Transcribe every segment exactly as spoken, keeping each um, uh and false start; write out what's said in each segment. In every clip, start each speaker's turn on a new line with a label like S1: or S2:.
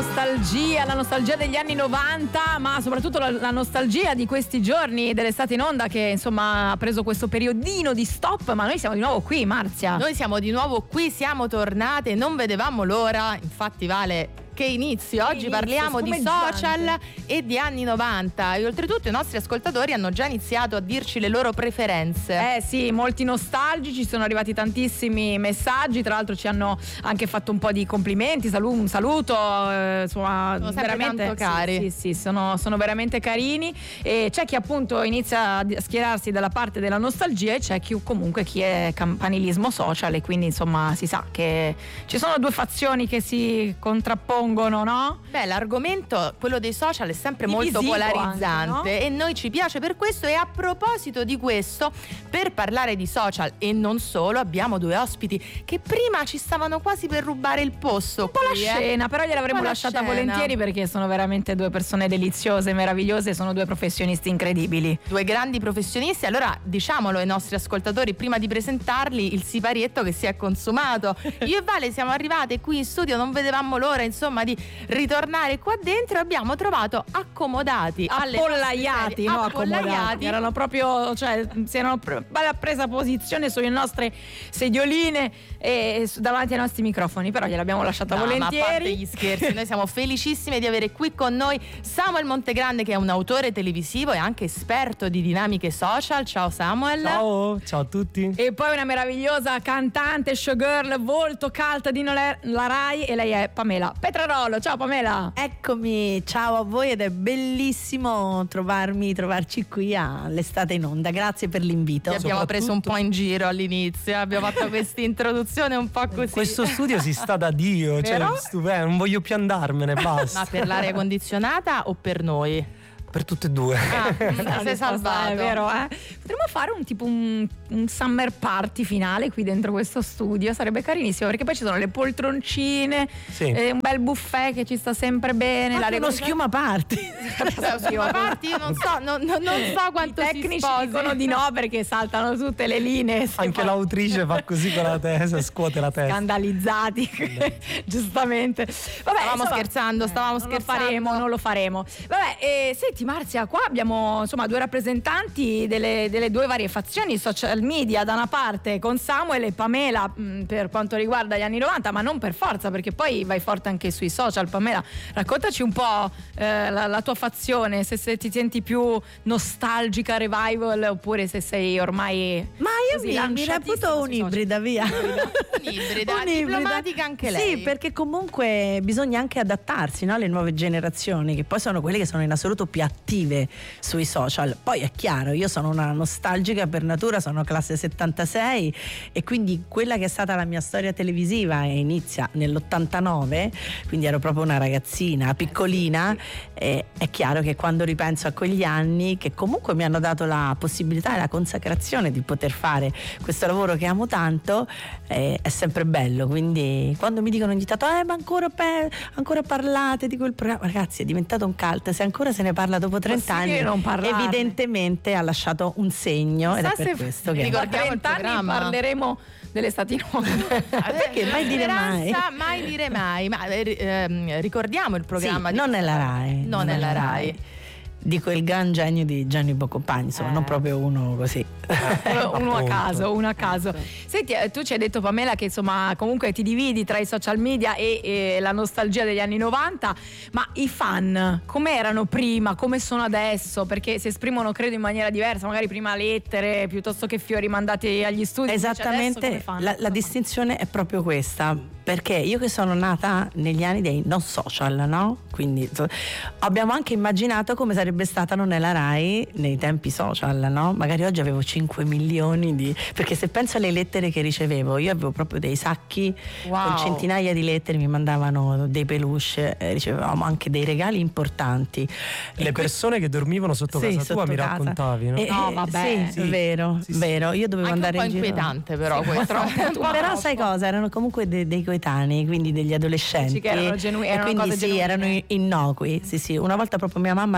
S1: nostalgia, la nostalgia degli anni novanta, ma soprattutto la, la nostalgia di questi giorni dell'estate in onda, che insomma ha preso questo periodino di stop, ma noi siamo di nuovo qui, Marzia.
S2: Noi siamo di nuovo qui, siamo tornate, non vedevamo l'ora, infatti Vale... che inizio, oggi
S1: inizio,
S2: parliamo di social e di anni novanta e oltretutto i nostri ascoltatori hanno già iniziato a dirci le loro preferenze.
S1: Eh sì, molti nostalgici, sono arrivati tantissimi messaggi, tra l'altro ci hanno anche fatto un po' di complimenti, salu- un saluto, eh, insomma,
S2: sono sempre
S1: veramente
S2: tanto cari.
S1: Sì, sì, sì, sono, sono veramente carini, e c'è chi appunto inizia a schierarsi dalla parte della nostalgia e c'è chi comunque chi è campanilismo social, e quindi insomma si sa che ci sono due fazioni che si contrappongono, no?
S2: Beh, l'argomento, quello dei social, è sempre
S1: Divisivo
S2: molto polarizzante,
S1: anche, no?
S2: E noi ci piace per questo. E a proposito di questo, per parlare di social e non solo, abbiamo due ospiti che prima ci stavano quasi per rubare il posto.
S1: Un po'
S2: qui,
S1: la
S2: eh.
S1: scena, però gliel'avremmo lasciata
S2: scena.
S1: volentieri, perché sono veramente due persone deliziose, meravigliose, sono due professionisti incredibili.
S2: Due grandi professionisti. Allora diciamolo ai nostri ascoltatori prima di presentarli il siparietto che si è consumato. Io e Vale siamo arrivate qui in studio, non vedevamo l'ora insomma di ritornare qua dentro, e abbiamo trovato accomodati
S1: appollaiati, no, accomodati, erano proprio, cioè si erano pre- presa posizione sulle nostre sedioline e su- davanti ai nostri microfoni, però gliel'abbiamo lasciata
S2: No,
S1: volentieri.
S2: ma a parte gli scherzi, noi siamo felicissime di avere qui con noi Samuel Montegrande, che è un autore televisivo e anche esperto di dinamiche social. Ciao Samuel.
S3: Ciao, ciao a tutti.
S1: E poi una meravigliosa cantante, showgirl, volto cult di la Rai, e lei è Pamela Petrarolo. Ciao Pamela.
S4: Eccomi, ciao a voi, ed è bellissimo trovarmi, trovarci qui all'estate in onda. Grazie per l'invito.
S2: Ti abbiamo preso un po' in giro all'inizio, abbiamo fatto questa introduzione un po' così.
S3: Questo studio si sta da Dio, cioè
S1: Vero?
S3: stupendo, non voglio più andarmene, basta.
S2: Ma per l'aria condizionata o per noi?
S3: Per tutte e due.
S2: Ah, ti
S1: Risposta,
S2: sei salvato.
S1: è vero, eh? Potremmo fare un tipo un, un summer party finale qui dentro questo studio, sarebbe carinissimo, perché poi ci sono le poltroncine,
S3: Sì.
S1: eh, un bel buffet che ci sta sempre bene,
S4: Anche
S1: la
S4: uno schiuma party.
S2: Schiuma party, io non so, non, non, non so quanto
S1: I
S2: si
S1: tecnici
S2: sposi.
S1: dicono di no, perché saltano tutte le linee.
S3: Anche l'autrice fa così con la testa, scuote la testa.
S1: Scandalizzati, giustamente. Vabbè,
S2: Stavamo
S1: insomma,
S2: scherzando, stavamo
S1: non
S2: scherzando.
S1: lo faremo, non lo faremo. Vabbè, eh, senti Marzia, qua abbiamo insomma due rappresentanti delle, delle due varie fazioni social media, da una parte con Samuel e Pamela mh, per quanto riguarda gli anni novanta, ma non per forza, perché poi vai forte anche sui social. Pamela, raccontaci un po' eh, la, la tua fazione, se, se ti senti più nostalgica, revival, oppure se sei ormai
S4: Ma io
S1: così
S4: mi, mi
S1: lanciatissima
S4: reputo
S1: sui
S4: un'ibrida, via.
S2: Un'ibrida, diplomatica anche lei.
S4: Sì, perché comunque bisogna anche adattarsi, no, alle nuove generazioni, che poi sono quelle che sono in assoluto più attive sui social. Poi è chiaro, io sono una nostalgica per natura, sono classe settantasei, e quindi quella che è stata la mia storia televisiva e inizia nell'ottantanove, quindi ero proprio una ragazzina piccolina, e è chiaro che quando ripenso a quegli anni, che comunque mi hanno dato la possibilità e la consacrazione di poter fare questo lavoro che amo tanto, eh, è sempre bello. Quindi quando mi dicono ogni tanto eh ma ancora, pe- ancora parlate di quel programma, ragazzi, è diventato un cult, se ancora se ne parla dopo trenta anni,
S1: non parlarne.
S4: evidentemente ha lasciato un segno, ed è per questo che
S2: ricordiamo il
S1: trenta anni
S2: programma.
S1: parleremo dell'estate in onda.
S4: Perché mai dire mai?
S2: Speranza, mai dire mai. Ma eh, ehm, ricordiamo il programma.
S4: Sì,
S2: di-
S4: non è la Rai,
S2: Non è la Rai.
S4: di quel gran genio di Gianni Boccopagni, insomma,
S2: Eh.
S4: non proprio uno così.
S1: uno, uno a
S3: Appunto.
S1: caso, uno a caso. Senti, eh, tu ci hai detto Pamela che insomma comunque ti dividi tra i social media e, e la nostalgia degli anni novanta, ma i fan come erano prima, come sono adesso? Perché si esprimono credo in maniera diversa, magari prima lettere piuttosto che fiori mandati agli studi. Invece adesso come
S4: Esattamente,
S1: fanno?
S4: la, la distinzione è proprio questa, perché io che sono nata negli anni dei non social, no? Quindi so- abbiamo anche immaginato come sarebbe stata non è la Rai nei tempi social, no? Magari oggi avevo cinque milioni di... perché se penso alle lettere che ricevevo, io avevo proprio dei sacchi
S2: Wow.
S4: con centinaia di lettere, mi mandavano dei peluche, eh, ricevevamo anche dei regali importanti.
S3: Le persone che dormivano sotto
S4: Sì,
S3: casa tua
S4: sotto
S3: mi
S4: casa.
S3: raccontavi, no?
S4: Eh,
S1: No,
S4: eh,
S1: vabbè.
S4: sì,
S3: Sì.
S4: vero,
S3: Sì, sì.
S4: vero. Io dovevo
S2: Anche un
S4: andare
S2: po'
S4: in giro.
S2: inquietante, però,
S1: Sì,
S2: questo.
S1: un po'
S4: Però
S1: troppo.
S4: sai cosa? Erano comunque de- dei coetanei, quindi degli adolescenti.
S1: Dici che erano genu-
S4: e
S1: erano
S4: quindi
S1: cose
S4: sì,
S1: genuine.
S4: erano innocui. Sì, sì. Una volta proprio mia mamma l'ha beccata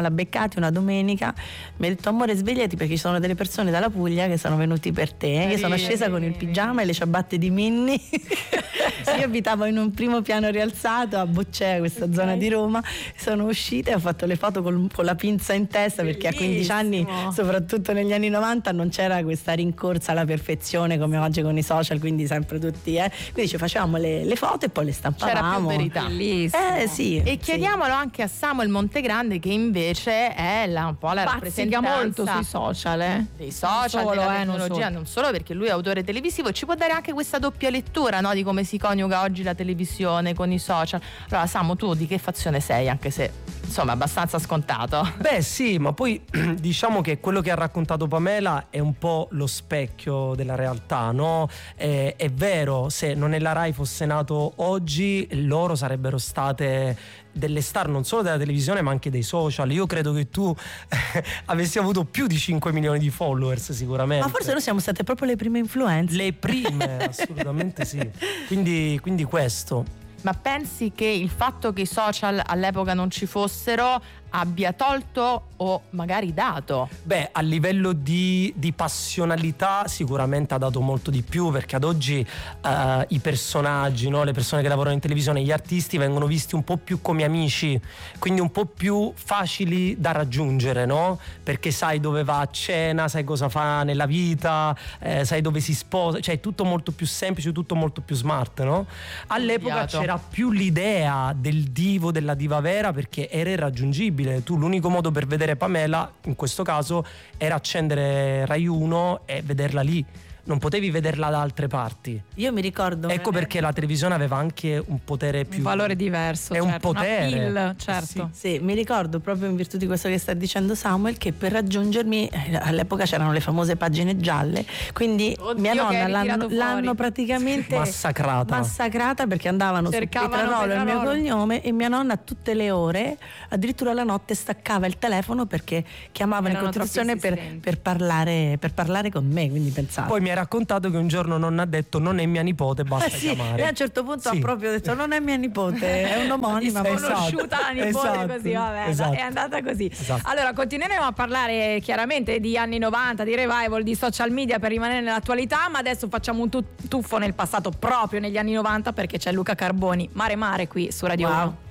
S4: svegliati una domenica, mi ha detto amore svegliati perché ci sono delle persone dalla Puglia che sono venuti per te. Io sono scesa con il pigiama e le ciabatte di Minnie. Io abitavo in un primo piano rialzato a Boccea, questa okay. zona di Roma, sono uscita e ho fatto le foto con, con la pinza in testa. Bellissimo. Perché a quindici anni, soprattutto negli anni novanta, non c'era questa rincorsa alla perfezione come oggi con i social, quindi sempre tutti eh. quindi ci facevamo le, le foto e poi le stampavamo.
S2: C'era più verità.
S1: Bellissimo.
S4: Eh, sì,
S2: e chiediamolo sì. anche a Samuel Montegrande, che invece è la, un po' la
S1: Bazzica
S2: rappresentanza
S1: molto sui social eh.
S2: dei social,
S1: non solo,
S2: della
S1: eh,
S2: tecnologia,
S1: non solo.
S2: non solo perché lui è autore televisivo, ci può dare anche questa doppia lettura, no? Di come si coniuga oggi la televisione con i social. Allora Samu, tu di che fazione sei, anche se insomma è abbastanza scontato?
S3: Beh sì, ma poi diciamo che quello che ha raccontato Pamela è un po' lo specchio della realtà, no? È, è vero, se non è la Rai fosse nato oggi, loro sarebbero state delle star non solo della televisione ma anche dei social. Io credo che tu eh, avessi avuto più di cinque milioni di followers sicuramente.
S4: Ma forse noi siamo state proprio le prime influencer.
S3: Le prime, assolutamente sì. Quindi, quindi questo.
S2: Ma pensi che il fatto che i social all'epoca non ci fossero abbia tolto o magari dato?
S3: Beh, a livello di, di passionalità sicuramente ha dato molto di più, perché ad oggi uh, i personaggi, no? Le persone che lavorano in televisione, gli artisti vengono visti un po' più come amici, quindi un po' più facili da raggiungere, no? Perché sai dove va a cena, sai cosa fa nella vita, eh, sai dove si sposa, cioè è tutto molto più semplice, tutto molto più smart, no? All'epoca
S2: Immediato.
S3: C'era più l'idea del divo, della diva vera, perché era irraggiungibile. Tu l'unico modo per vedere Pamela in questo caso era accendere Rai uno e vederla lì, non potevi vederla da altre parti.
S4: Io mi ricordo
S3: ecco perché la televisione aveva anche un potere più,
S1: un valore diverso,
S3: è
S1: certo,
S3: un potere,
S1: un appeal, certo.
S4: Sì. Sì, mi ricordo proprio in virtù di questo che sta dicendo Samuel che per raggiungermi eh, all'epoca c'erano le famose pagine gialle, quindi
S1: Oddio,
S4: mia nonna
S1: che
S4: l'hanno,
S1: fuori.
S4: l'hanno praticamente
S3: massacrata
S4: massacrata perché andavano
S1: Cercavano
S4: su Petrarolo, il mio
S1: Petrarolo.
S4: cognome, e mia nonna tutte le ore, addirittura la notte, staccava il telefono perché chiamava in
S1: Erano
S4: continuazione
S1: troppi
S4: per,
S1: assistenti.
S4: per parlare per parlare con me, quindi pensate.
S3: Poi mi ha raccontato che un giorno nonna ha detto non è mia nipote, basta
S4: Eh sì,
S3: chiamare.
S4: e a un certo punto
S3: Sì.
S4: ha proprio detto non è mia nipote, è un'omonima.
S1: Conosciuta la nipote,
S3: esatto,
S1: così vabbè,
S3: esatto.
S1: è andata così.
S3: Esatto.
S1: Allora continueremo a parlare chiaramente di anni novanta, di revival, di social media per rimanere nell'attualità, ma adesso facciamo un tu- tuffo nel passato proprio negli anni novanta perché c'è Luca Carboni, Mare Mare qui su Radio
S4: Wow.
S1: uno.